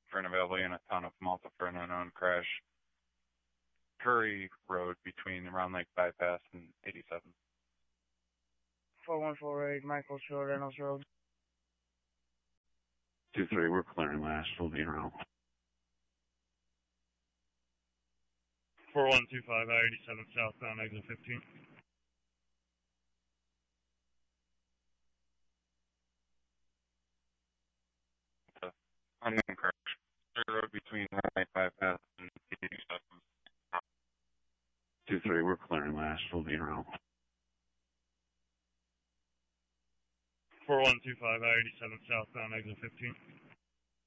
for an available unit ton of Malta for an unknown crash. Curry Road between Round Lake Bypass and 87. 4148 Michael Shore, Reynolds Road. 2-3, we're clearing last. We'll be around. 4125 I-87 southbound, exit 15. Unknown crash. Curry Road between Round Lake Bypass and 87. 2-3, we're clearing last. We'll be around. 4125 I-87 southbound, exit 15.